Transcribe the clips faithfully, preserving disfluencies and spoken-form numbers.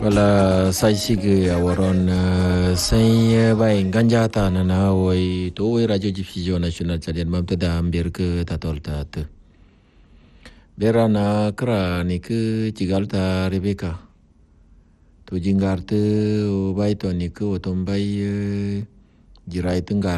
Wala saisigi awaron sai bai ganja ta na na wai to wai radio diffusion national chadian mam ta da ambir ke tatol ta te bera na kra ni ke cigal ta Rebecca to jingar te o bai to ni ke o tom bai jirai tenggar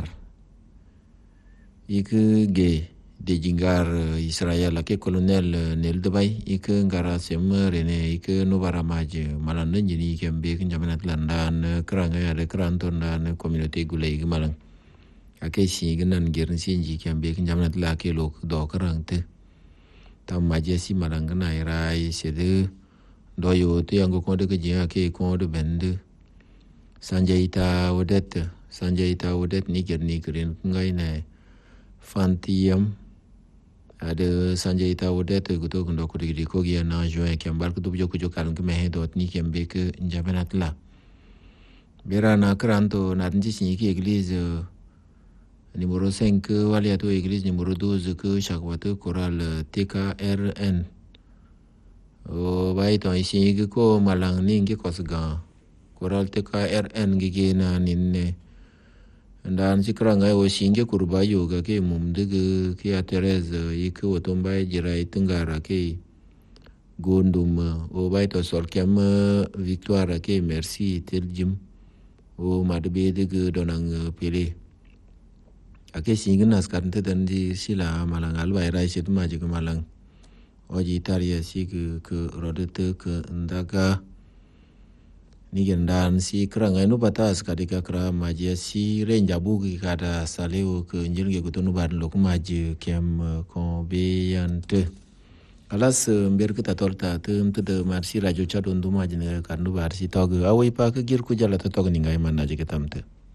ik ge de jingar Israel ke kolonel nel de bai ik ngara sem rene ik no baramaje malan ni kembe kin jamanat landan kranga ya de kranton dan community gulai malang ake si ganan gerin sinji kembe kin jamanat la ke lok do krangte tam maje si malang na rai sede do yo te yang ko de ke ke ko de bende sanjaita wodet sanjaita wodet ni ger ni kren ngai ne fantiam ada sanjay tahu dah tu kutu kundo kudu di kogi na joe kiambar kutu bujo kujo kalung ke mehe dot ni kiambe ke jamanat la bera na kranto na nji sinyi ki eglise numero cinq wali atu eglise numero douze ke chakwatu koral T K R N o bai to sinyi ke ko malang ni ke kosga koral T K R N ge na ninne dan si keranga o singe kurba yoga ke mumde ke ke atereza ik o tombai jirai tenggara ke gondum o bai to sol kem victoire ke merci tel jim o madbe de ke donang pele ake singe nas karnte dan di sila malang albai rai set maji ke malang o ji taria si ke ke rodete ke ndaga ni gendan si keranga nu batas kadika kra maji si renja bugi kada saleo ke njilge kutunu bar lok maji kem ko beyante alas mber kita torta tum tude marsi rajo chadon du maji ne karnu bar si tog awi pa ke gir ku jala to tog ni ngai man naje ketamte